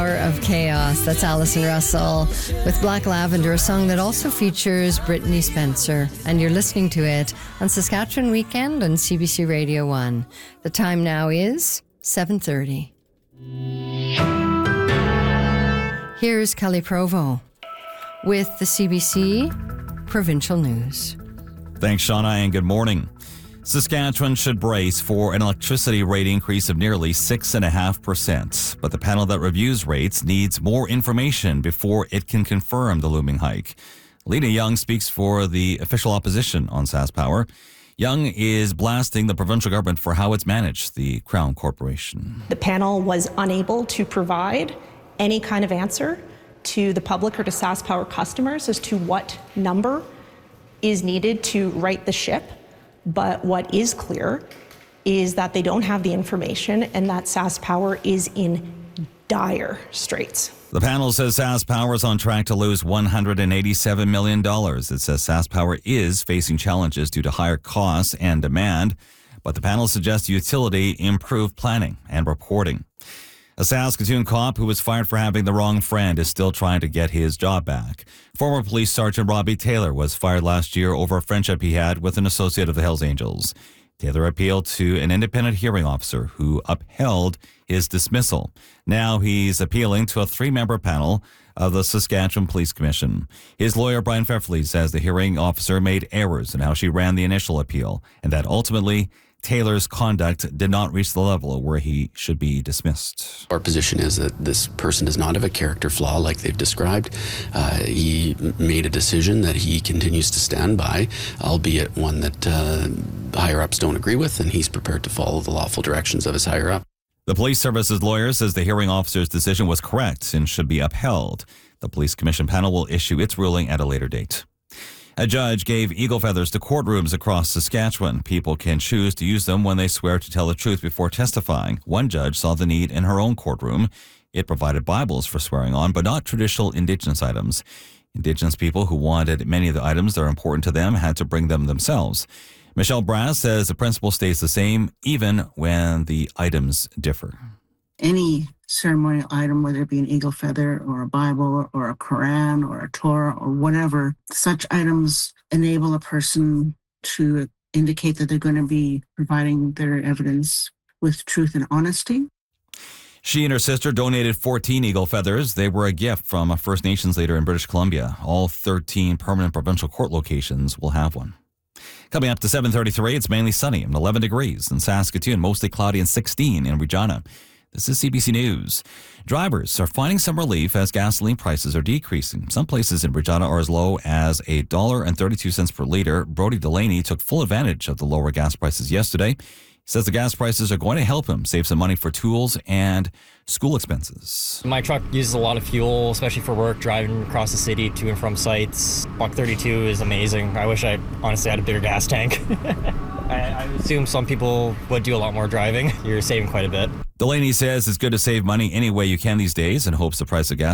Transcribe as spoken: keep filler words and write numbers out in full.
Hour of Chaos. That's Alison Russell with Black Lavender, a song that also features Brittany Spencer. And you're listening to it on Saskatchewan Weekend on C B C Radio one. The time now is seven thirty. Here's Kelly Provo with the C B C Provincial News. Thanks, Shauna, and good morning. Saskatchewan should brace for an electricity rate increase of nearly six point five percent, but the panel that reviews rates needs more information before it can confirm the looming hike. Lena Young speaks for the official opposition on SaskPower. Young is blasting the provincial government for how it's managed the Crown Corporation. The panel was unable to provide any kind of answer to the public or to SaskPower customers as to what number is needed to right the ship. But what is clear is that they don't have the information and that SaskPower is in dire straits. The panel says SaskPower is on track to lose one hundred eighty-seven million dollars. It says SaskPower is facing challenges due to higher costs and demand, but the panel suggests the utility improve planning and reporting. A Saskatoon cop who was fired for having the wrong friend is still trying to get his job back. Former Police Sergeant Robbie Taylor was fired last year over a friendship he had with an associate of the Hells Angels. Taylor appealed to an independent hearing officer who upheld his dismissal. Now he's appealing to a three-member panel of the Saskatchewan Police Commission. His lawyer, Brian Pfeffley, says the hearing officer made errors in how she ran the initial appeal and that ultimately Taylor's conduct did not reach the level where he should be dismissed. Our position is that this person does not have a character flaw like they've described. Uh, he made a decision that he continues to stand by, albeit one that uh, higher-ups don't agree with, and he's prepared to follow the lawful directions of his higher-up. The police services lawyer says the hearing officer's decision was correct and should be upheld. The police commission panel will issue its ruling at a later date. A judge gave eagle feathers to courtrooms across Saskatchewan. People can choose to use them when they swear to tell the truth before testifying. One judge saw the need in her own courtroom. It provided Bibles for swearing on, but not traditional Indigenous items. Indigenous people who wanted many of the items that are important to them had to bring them themselves. Michelle Brass says the principle stays the same even when the items differ. Any ceremonial item, whether it be an eagle feather or a Bible or a Quran or a Torah or whatever, such items enable a person to indicate that they're going to be providing their evidence with truth and honesty. She and her sister donated fourteen eagle feathers. They were a gift from a First Nations leader in British Columbia. All thirteen permanent provincial court locations will have one. Coming up to seven thirty-three, it's mainly sunny and eleven degrees in Saskatoon, mostly cloudy and sixteen in Regina. This is C B C News. Drivers are finding some relief as gasoline prices are decreasing. Some places in Regina are as low as one dollar and thirty-two cents per liter. Brody Delaney took full advantage of the lower gas prices yesterday. He says the gas prices are going to help him save some money for tools and school expenses. My truck uses a lot of fuel, especially for work, driving across the city to and from sites. Buck thirty-two is amazing. I wish I honestly had a bigger gas tank. I, I assume some people would do a lot more driving. You're saving quite a bit. Delaney says it's good to save money any way you can these days and hopes the price of gas